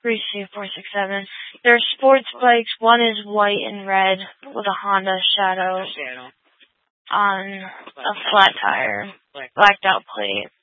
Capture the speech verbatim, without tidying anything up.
three C four six seven. They're sports bikes. One is white and red with a Honda Shadow Shadow. on a flat tire, blacked out plate.